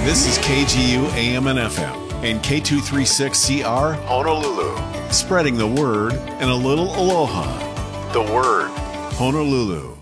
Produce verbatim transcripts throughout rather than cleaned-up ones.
This is K G U A M and F M and K two thirty-six C R Honolulu. Spreading the word and a little aloha. The word, Honolulu.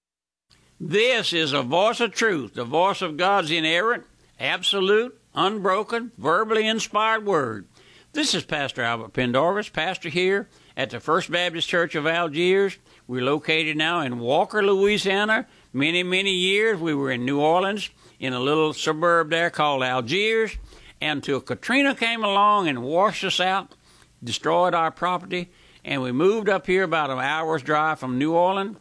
This is a voice of truth, the voice of God's inerrant, absolute, unbroken, verbally inspired word. This is Pastor Albert Pendarvis, pastor here at the First Baptist Church of Algiers. We're located now in Walker, Louisiana. Many, many years we were in New Orleans, in a little suburb there called Algiers, until Katrina came along and washed us out, destroyed our property, and we moved up here about an hour's drive from New Orleans.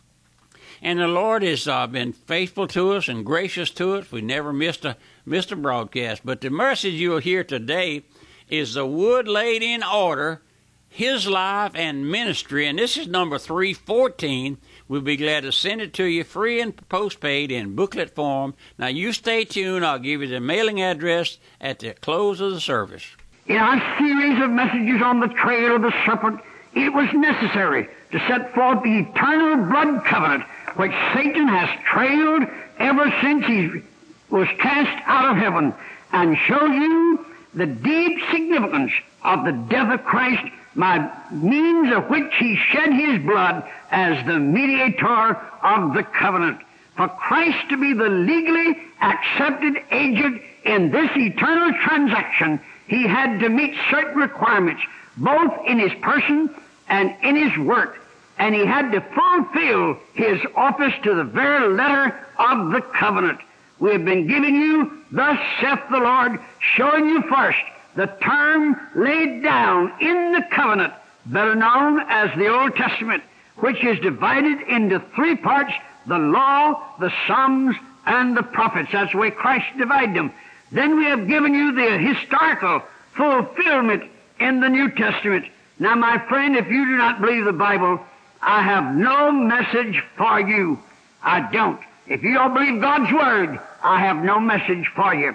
And the Lord has uh, been faithful to us and gracious to us. We never missed a missed a broadcast. But the message you'll hear today is the wood laid in order, His life and ministry. And this is number three fourteen. We'll be glad to send it to you free and postpaid in booklet form. Now, you stay tuned. I'll give you the mailing address at the close of the service. In our series of messages on the trail of the serpent, it was necessary to set forth the eternal blood covenant which Satan has trailed ever since he was cast out of heaven, and show you the deep significance of the death of Christ by means of which he shed his blood as the mediator of the covenant. For Christ to be the legally accepted agent in this eternal transaction, he had to meet certain requirements, both in his person and in his work. And he had to fulfill his office to the very letter of the covenant. We have been giving you, thus saith the Lord, showing you first the term laid down in the covenant, better known as the Old Testament, which is divided into three parts: the law, the Psalms, and the prophets. That's the way Christ divided them. Then we have given you the historical fulfillment in the New Testament. Now, my friend, if you do not believe the Bible, I have no message for you. I don't. If you don't believe God's Word, I have no message for you.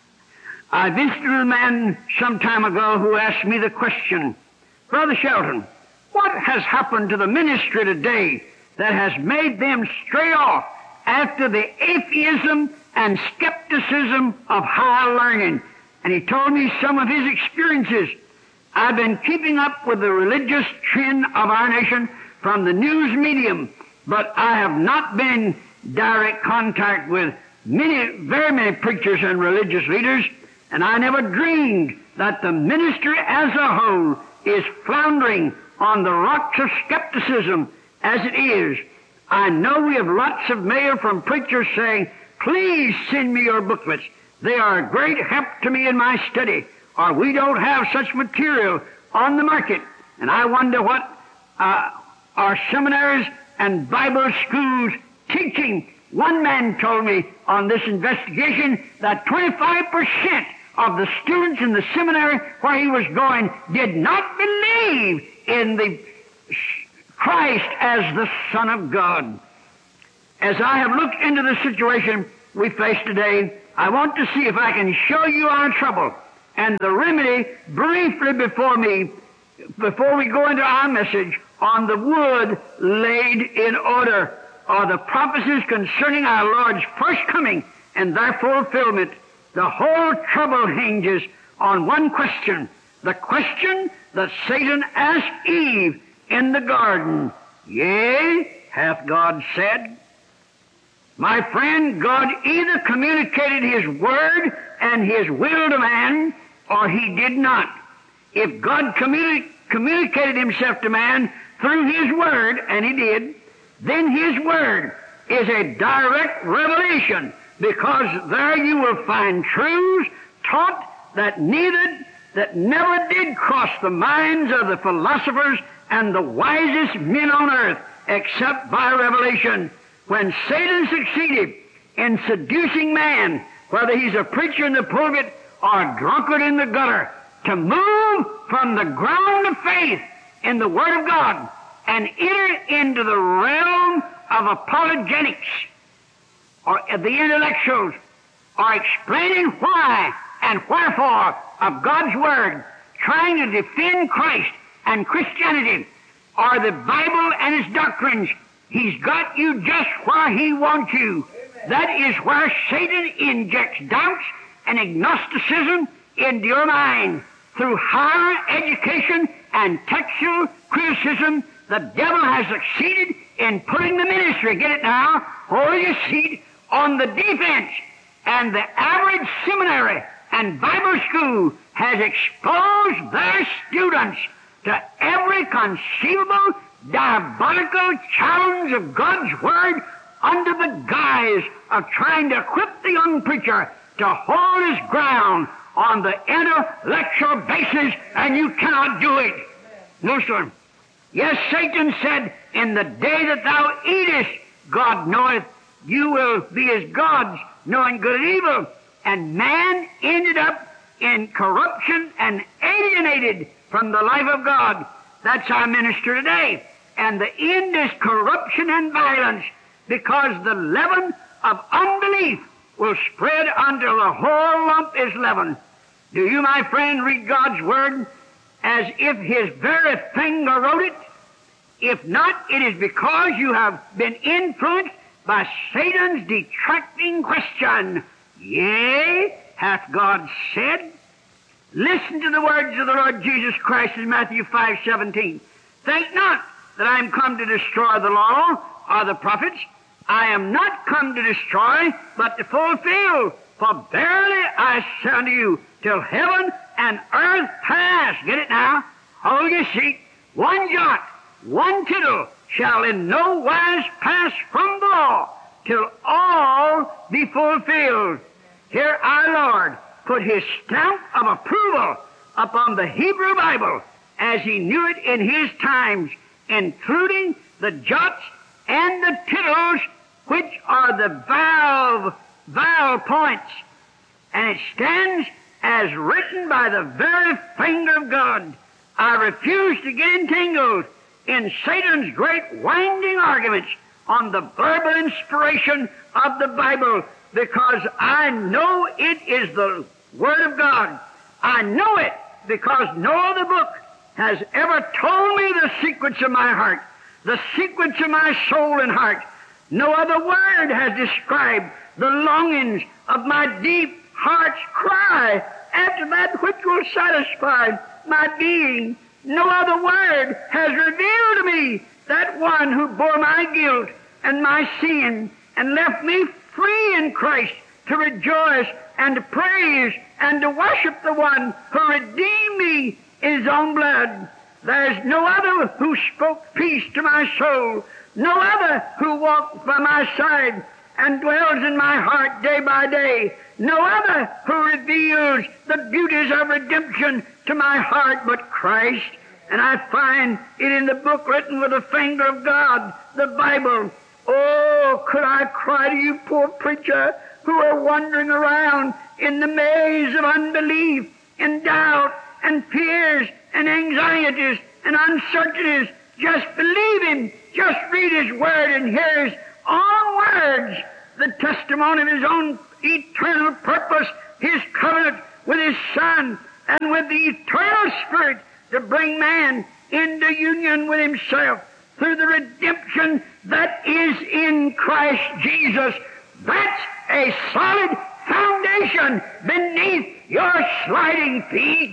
I visited a man some time ago who asked me the question, Brother Shelton, what has happened to the ministry today that has made them stray off after the atheism and skepticism of high learning? And he told me some of his experiences. I've been keeping up with the religious trend of our nation from the news medium, but I have not been in direct contact with many, very many preachers and religious leaders, and I never dreamed that the ministry as a whole is floundering on the rocks of skepticism as it is. I know we have lots of mail from preachers saying, please send me your booklets. They are a great help to me in my study, or we don't have such material on the market. And I wonder what uh, our seminaries and Bible schools teaching. One man told me on this investigation that twenty-five percent of the students in the seminary where he was going did not believe in the Christ as the Son of God. As I have looked into the situation we face today, I want to see if I can show you our trouble and the remedy briefly before me, before we go into our message on the wood laid in order, or the prophecies concerning our Lord's first coming and their fulfillment. The whole trouble hinges on one question, the question that Satan asked Eve in the garden. Yea, hath God said? My friend, God either communicated His word and His will to man, or He did not. If God communi- communicated Himself to man through His word, and He did, then His word is a direct revelation, because there you will find truths taught that neither, that never did cross the minds of the philosophers and the wisest men on earth, except by revelation. When Satan succeeded in seducing man, whether he's a preacher in the pulpit or a drunkard in the gutter, to move from the ground of faith in the Word of God and enter into the realm of apologetics, or the intellectuals, or explaining why and wherefore of God's Word, trying to defend Christ and Christianity, or the Bible and its doctrines, he's got you just where he wants you. That is where Satan injects doubts and agnosticism into your mind. Through higher education and textual criticism, the devil has succeeded in putting the ministry, get it now, hold your seat, on the defense. And the average seminary and Bible school has exposed their students to every conceivable diabolical challenge of God's Word under the guise of trying to equip the young preacher to hold his ground on the intellectual basis, and you cannot do it. No, sir. Yes, Satan said, in the day that thou eatest, God knoweth, you will be as gods, knowing good and evil. And man ended up in corruption and alienated from the life of God. That's our minister today. And the end is corruption and violence, because the leaven of unbelief will spread until the whole lump is leavened. Do you, my friend, read God's Word as if His very finger wrote it? If not, it is because you have been influenced by Satan's detracting question. Yea, hath God said? Listen to the words of the Lord Jesus Christ in Matthew five seventeen. Think not that I am come to destroy the law or the prophets. I am not come to destroy, but to fulfill. For verily I say unto you, till heaven and earth pass. Get it now? Hold your seat. One jot, one tittle shall in no wise pass from the law, till all be fulfilled. Here our Lord put His stamp of approval upon the Hebrew Bible as He knew it in His times, including the jots and the tittles, which are the vowel, vowel points. And it stands as written by the very finger of God. I refuse to get entangled in Satan's great winding arguments on the verbal inspiration of the Bible, because I know it is the Word of God. I know it because no other book has ever told me the secrets of my heart, the secrets of my soul and heart. No other word has described the longings of my deep heart's cry after that which will satisfy my being. No other word has revealed to me that one who bore my guilt and my sin and left me free in Christ to rejoice and to praise and to worship the one who redeemed me in His own blood. There is no other who spoke peace to my soul, no other who walked by my side and dwells in my heart day by day, no other who reveals the beauties of redemption to my heart but Christ. And I find it in the book written with the finger of God, the Bible. Oh, could I cry to you, poor preacher, who are wandering around in the maze of unbelief and doubt and fears and anxieties and uncertainties. Just believe Him. Just read His Word and hear His own words, the testimony of His own eternal purpose, His covenant with His Son and with the eternal Spirit to bring man into union with Himself through the redemption that is in Christ Jesus. That's a solid foundation beneath your sliding feet.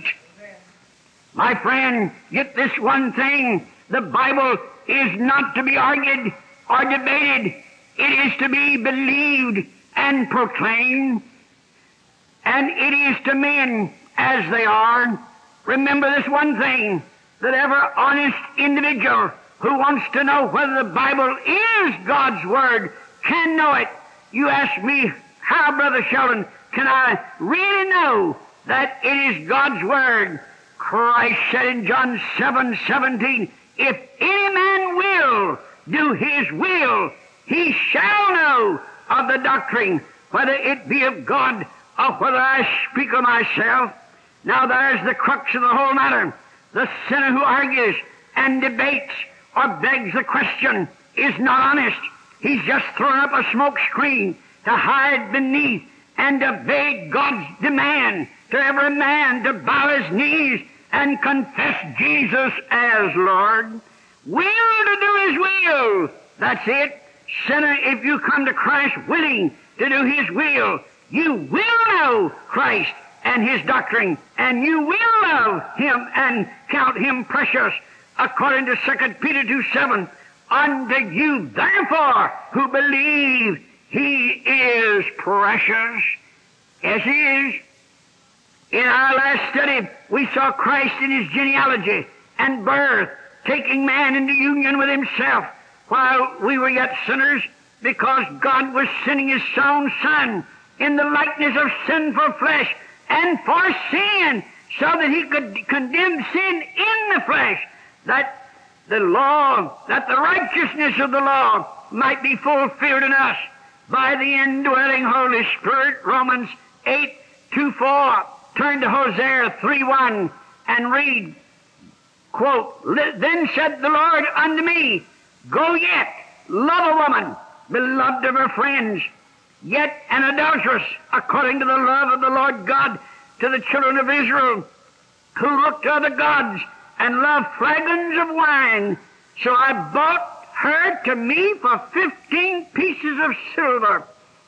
My friend, get this one thing. The Bible is not to be argued or debated. It is to be believed and proclaimed. And it is to men as they are. Remember this one thing, that every honest individual who wants to know whether the Bible is God's Word can know it. You ask me, how, Brother Sheldon, can I really know that it is God's Word? Christ said in John seven seventeen, if any man will do His will, he shall know of the doctrine, whether it be of God or whether I speak of myself. Now there's the crux of the whole matter. The sinner who argues and debates or begs the question is not honest. He's just thrown up a smoke screen to hide beneath and to evade God's demand to every man to bow his knees and confess Jesus as Lord. Will to do His will. That's it. Sinner, if you come to Christ willing to do His will, you will know Christ and His doctrine, and you will love Him and count Him precious, according to Second Peter two seven. Unto you, therefore, who believe, He is precious. Yes, He is. In our last study, we saw Christ in His genealogy and birth, taking man into union with Himself while we were yet sinners, because God was sending His own Son in the likeness of sinful flesh and for sin, so that He could condemn sin in the flesh, that the law, that the righteousness of the law might be fulfilled in us by the indwelling Holy Spirit. Romans eight two four. Turn to Hosea three one and read, quote, Then said the Lord unto me, Go yet, love a woman, beloved of her friends, yet an adulteress, according to the love of the Lord God to the children of Israel, who looked to other gods and loved flagons of wine. So I bought her to me for fifteen pieces of silver.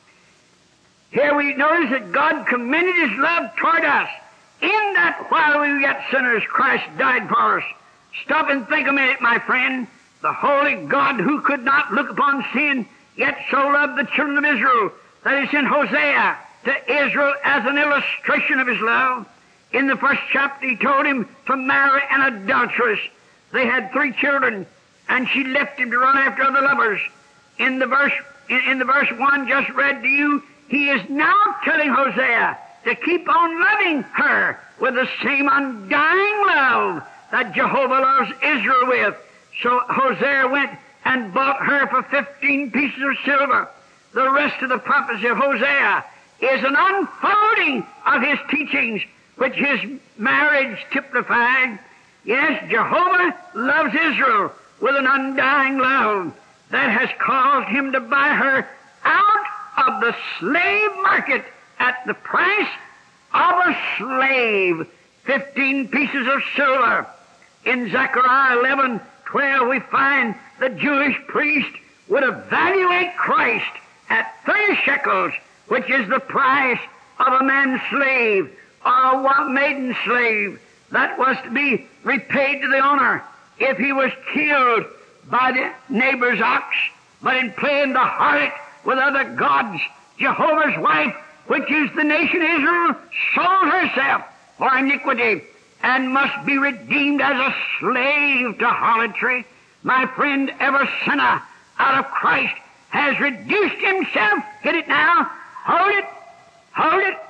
Here we notice that God commended His love toward us, in that while we were yet sinners, Christ died for us. Stop and think a minute, my friend. The holy God, who could not look upon sin, yet so loved the children of Israel, that is in Hosea to Israel as an illustration of His love. In the first chapter, He told him to marry an adulteress. They had three children, and she left him to run after other lovers. In the verse, in, in the verse one just read to you, He is now telling Hosea to keep on loving her with the same undying love that Jehovah loves Israel with. So Hosea went and bought her for fifteen pieces of silver. The rest of the prophecy of Hosea is an unfolding of his teachings, which his marriage typified. Yes, Jehovah loves Israel with an undying love that has caused Him to buy her out of the slave market at the price of a slave, fifteen pieces of silver. In Zechariah eleven twelve, we find the Jewish priest would evaluate Christ at thirty shekels, which is the price of a man's slave or a maiden slave that was to be repaid to the owner if he was killed by the neighbor's ox. But in playing the harlot with other gods, Jehovah's wife, which is the nation Israel, sold herself for iniquity and must be redeemed as a slave to harlotry. My friend, every sinner out of Christ has reduced himself. Get it now? Hold it. Hold it.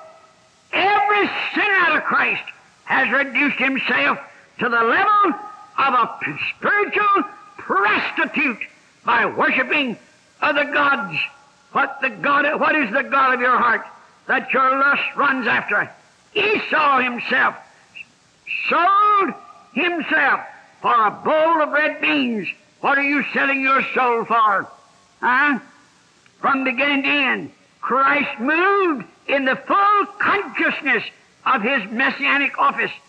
Every sinner out of Christ has reduced himself to the level of a spiritual prostitute by worshiping other gods. What the God? What is the God of your heart that your lust runs after? Esau himself sold himself for a bowl of red beans. What are you selling your soul for? Huh? From beginning to end, Christ moved in the full consciousness of His messianic office.